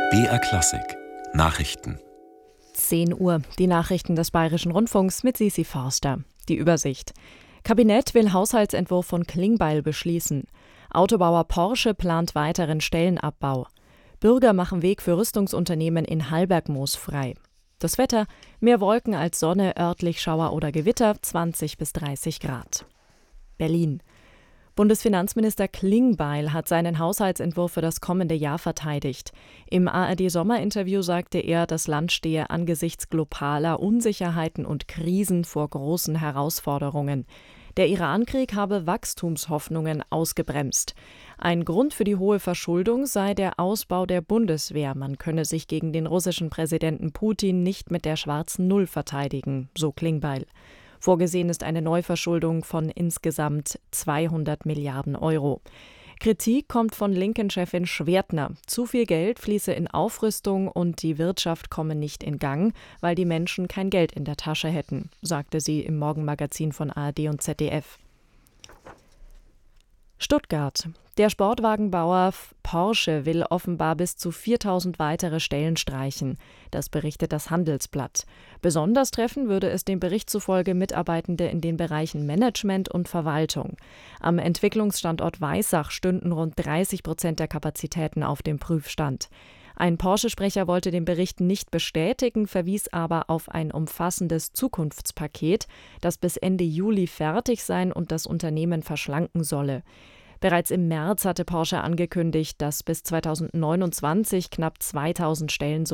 BR Klassik Nachrichten. 10 Uhr, die Nachrichten des Bayerischen Rundfunks mit Sisi Forster. Die Übersicht. Kabinett will Haushaltsentwurf von Klingbeil beschließen. Autobauer Porsche plant weiteren Stellenabbau. Bürger machen Weg für Rüstungsunternehmen in Hallbergmoos frei. Das Wetter: mehr Wolken als Sonne, örtlich Schauer oder Gewitter, 20 bis 30 Grad. Berlin. Bundesfinanzminister Klingbeil hat seinen Haushaltsentwurf für das kommende Jahr verteidigt. Im ARD-Sommerinterview sagte er, das Land stehe angesichts globaler Unsicherheiten und Krisen vor großen Herausforderungen. Der Irankrieg habe Wachstumshoffnungen ausgebremst. Ein Grund für die hohe Verschuldung sei der Ausbau der Bundeswehr. Man könne sich gegen den russischen Präsidenten Putin nicht mit der schwarzen Null verteidigen, so Klingbeil. Vorgesehen ist eine Neuverschuldung von insgesamt 200 Milliarden Euro. Kritik kommt von Linken-Chefin Schwertner. Zu viel Geld fließe in Aufrüstung und die Wirtschaft komme nicht in Gang, weil die Menschen kein Geld in der Tasche hätten, sagte sie im Morgenmagazin von ARD und ZDF. Stuttgart. Der Sportwagenbauer Porsche will offenbar bis zu 4.000 weitere Stellen streichen. Das berichtet das Handelsblatt. Besonders treffen würde es dem Bericht zufolge Mitarbeitende in den Bereichen Management und Verwaltung. Am Entwicklungsstandort Weissach stünden rund 30% der Kapazitäten auf dem Prüfstand. Ein Porsche-Sprecher wollte den Bericht nicht bestätigen, verwies aber auf ein umfassendes Zukunftspaket, das bis Ende Juli fertig sein und das Unternehmen verschlanken solle. Bereits im März hatte Porsche angekündigt, dass bis 2029 knapp 2.000 Stellen